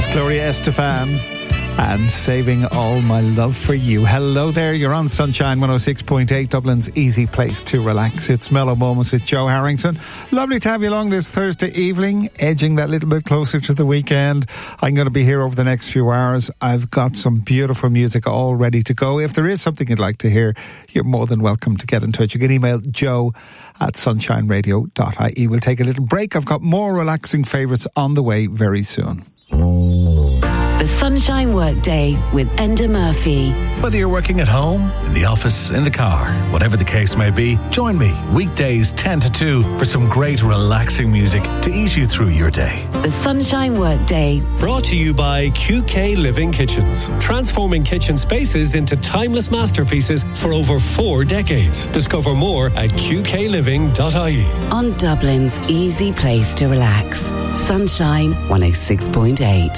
Gloria Estefan and Saving All My Love for You. Hello there, you're on Sunshine 106.8, Dublin's easy place to relax. It's Mellow Moments with Joe Harrington. Lovely to have you along this Thursday evening, edging that little bit closer to the weekend. I'm going to be here over the next few hours. I've got some beautiful music all ready to go. If there is something you'd like to hear, you're more than welcome to get in touch. You can email joe@sunshineradio.ie. We'll take a little break. I've got more relaxing favourites on the way very soon. The Sunshine Workday with Enda Murphy. Whether you're working at home, in the office, in the car, whatever the case may be, join me weekdays 10 to 2 for some great relaxing music to ease you through your day. The Sunshine Workday. Brought to you by QK Living Kitchens. Transforming kitchen spaces into timeless masterpieces for over 4 decades. Discover more at qkliving.ie. On Dublin's easy place to relax. Sunshine 106.8.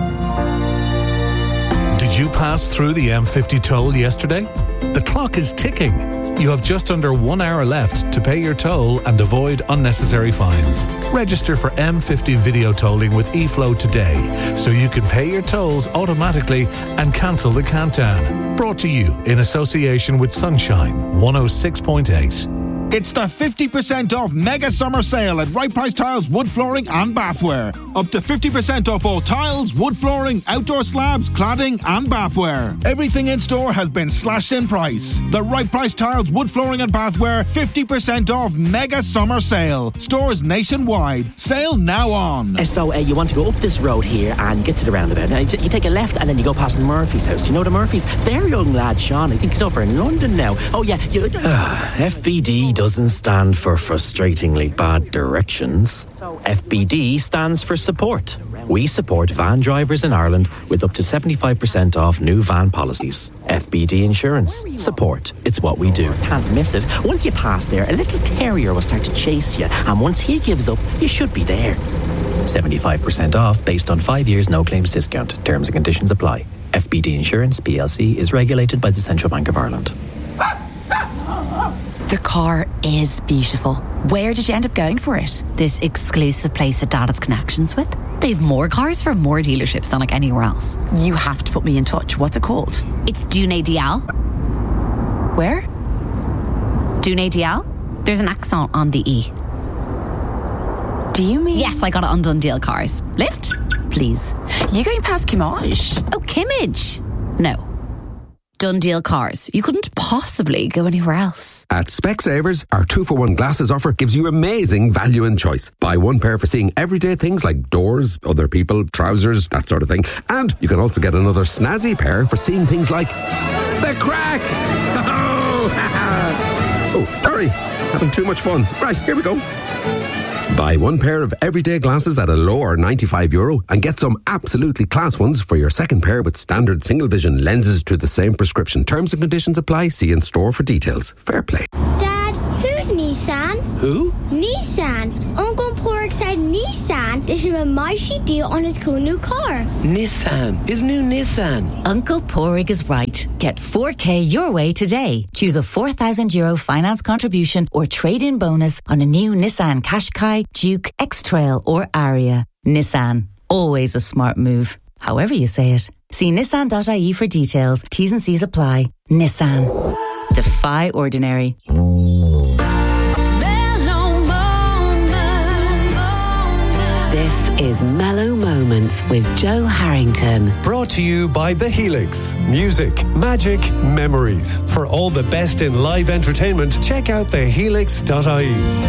Did you pass through the M50 toll yesterday? The clock is ticking. You have just under 1 hour left to pay your toll and avoid unnecessary fines. Register for M50 video tolling with eFlow today so you can pay your tolls automatically and cancel the countdown. Brought to you in association with Sunshine 106.8. It's the 50% off mega summer sale at Right Price Tiles, wood flooring and bathware. Up to 50% off all tiles, wood flooring, outdoor slabs, cladding and bathware. Everything in store has been slashed in price. The Right Price Tiles, wood flooring and bathware 50% off mega summer sale. Stores nationwide. Sale now on. So you want to go up this road here and get to the roundabout. Now, you take a left and then you go past Murphy's house. Do you know the Murphy's? Their young lad, Sean, I think he's over in London now. Oh yeah. FBD doesn't stand for frustratingly bad directions. FBD stands for support. We support van drivers in Ireland with up to 75% off new van policies. FBD Insurance. Support. It's what we do. Can't miss it. Once you pass there, a little terrier will start to chase you. And once he gives up, you should be there. 75% off based on 5 years no claims discount. Terms and conditions apply. FBD Insurance PLC is regulated by the Central Bank of Ireland. The car is beautiful. Where did you end up going for it? This exclusive place that Dad has connections with. They've more cars from more dealerships than like anywhere else. You have to put me in touch. What's it called? It's Dune Dial. Where? Dune Dial. There's an accent on the E. Do you mean? Yes, I got it on Dundee Cars. Lift, please. You going past Kimmage? Oh, Kimmage. No. Dundee Cars. You couldn't possibly go anywhere else. At Specsavers, our 2-for-1 glasses offer gives you amazing value and choice. Buy one pair for seeing everyday things like doors, other people, trousers, that sort of thing. And you can also get another snazzy pair for seeing things like the crack. Oh, sorry. Having too much fun. Right, here we go. Buy one pair of everyday glasses at a lower €95 and get some absolutely class ones for your second pair with standard single vision lenses to the same prescription. Terms and conditions apply. See in store for details. Fair play. Dad, who's Nissan? Who? Nissan. Uncle Pork said Nissan. There's a mighty deal on his cool new car. Nissan. His new Nissan. Uncle Porig is right. Get 4K your way today. Choose a €4,000 finance contribution or trade-in bonus on a new Nissan Qashqai, Duke, X-Trail or Aria. Nissan. Always a smart move. However you say it. See nissan.ie for details. T's and C's apply. Nissan. Defy ordinary. This is Mellow Moments with Joe Harrington. Brought to you by The Helix. Music, magic, memories. For all the best in live entertainment, check out thehelix.ie.